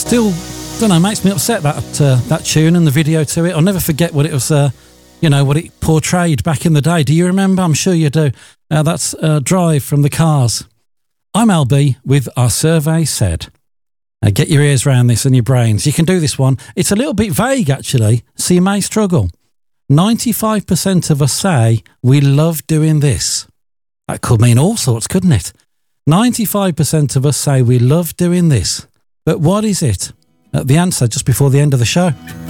Still, don't know, makes me upset that tune and the video to it. I'll never forget what it was, what it portrayed back in the day. Do you remember? I'm sure you do. That's Drive from the Cars. I'm LB with Our Survey Said. Now get your ears around this and your brains. You can do this one. It's a little bit vague, actually, so you may struggle. 95% of us say we love doing this. That could mean all sorts, couldn't it? 95% of us say we love doing this. But what is it? The answer just before the end of the show.